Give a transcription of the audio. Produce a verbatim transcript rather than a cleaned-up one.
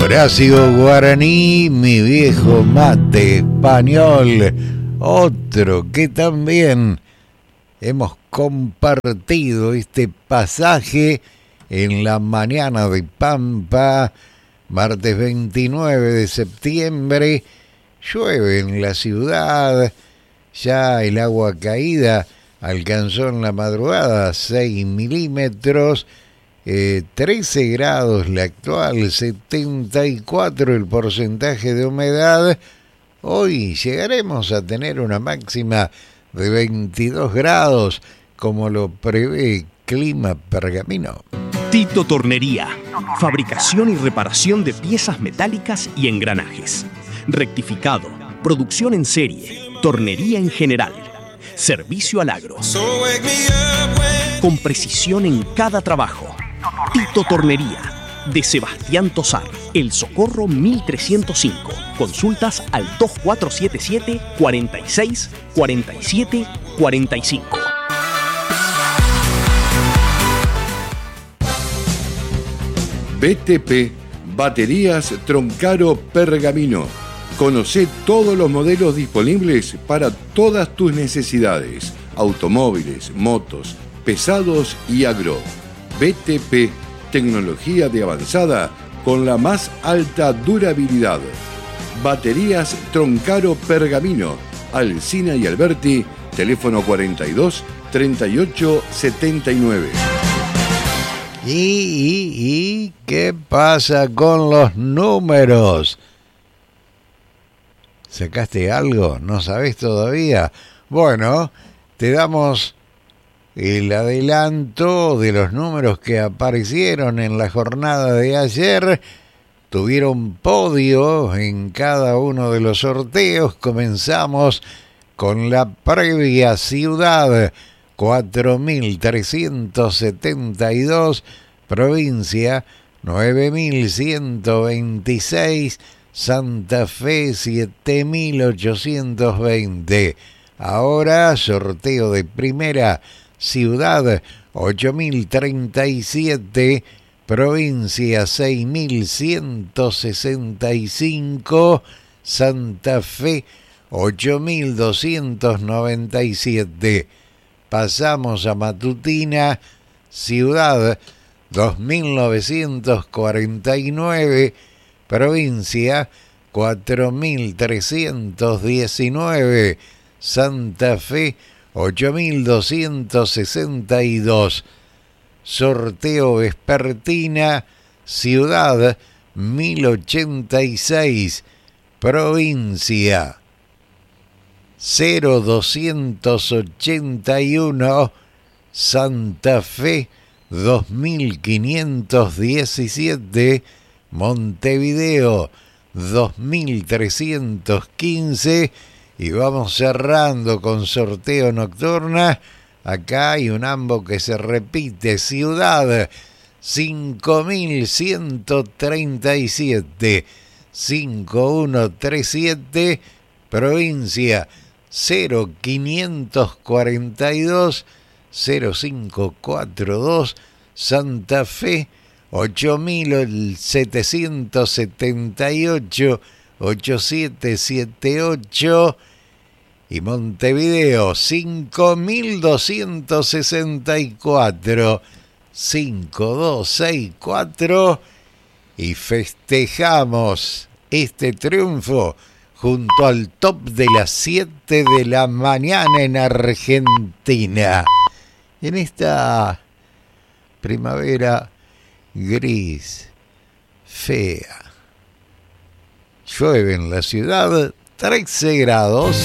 Horacio Guaraní, mi viejo mate español, otro que también hemos compartido este pasaje en la mañana de Pampa, martes veintinueve de septiembre. Llueve en la ciudad, ya el agua caída alcanzó en la madrugada seis milímetros, eh, trece grados la actual, setenta y cuatro el porcentaje de humedad. Hoy llegaremos a tener una máxima de veintidós grados, como lo prevé Clima Pergamino. Tito Tornería, fabricación y reparación de piezas metálicas y engranajes. Rectificado, producción en serie, tornería en general, servicio al agro. Con precisión en cada trabajo. Tito Tornería, de Sebastián Tosar, El Socorro mil trescientos cinco. Consultas al dos cuatro siete siete, cuarenta y seis, cuarenta y siete, cuarenta y cinco. B T P, Baterías Troncaro Pergamino. Conocé todos los modelos disponibles para todas tus necesidades. Automóviles, motos, pesados y agro. B T P, tecnología de avanzada con la más alta durabilidad. Baterías Troncaro Pergamino. Alsina y Alberti, teléfono cuarenta y dos, treinta y ocho, setenta y nueve. ¿Y, y, y qué pasa con los números? ¿Sacaste algo? ¿No sabés todavía? Bueno, te damos el adelanto de los números que aparecieron en la jornada de ayer. Tuvieron podio en cada uno de los sorteos. Comenzamos con la previa ciudad, cuatro mil trescientos setenta y dos, provincia nueve mil ciento veintiséis, Santa Fe siete mil ochocientos veinte. Ahora sorteo de primera ciudad, ocho mil treinta y siete, provincia seis mil ciento sesenta y cinco, Santa Fe ocho mil doscientos noventa y siete. Pasamos a matutina, ciudad dos mil novecientos cuarenta y nueve, provincia cuatro mil trescientos diecinueve, Santa Fe ocho mil doscientos sesenta y dos. Sorteo vespertina, ciudad mil ochenta y seis, provincia cero doscientos ochenta y uno, Santa Fe dos mil quinientos diecisiete, Montevideo dos mil trescientos quince. Y vamos cerrando con sorteo nocturna. Acá hay un ambo que se repite, ciudad cinco mil ciento treinta y siete, cinco mil ciento treinta y siete, provincia cero quinientos cuarenta y dos, cero cinco cuarenta y dos, Santa Fe ocho mil setecientos setenta y ocho, ocho siete siete ocho, y Montevideo cinco mil doscientos sesenta y cuatro, cinco dos seis cuatro. Y festejamos este triunfo junto al top de las siete de la mañana en Argentina. En esta primavera gris, fea. Llueve en la ciudad, trece grados.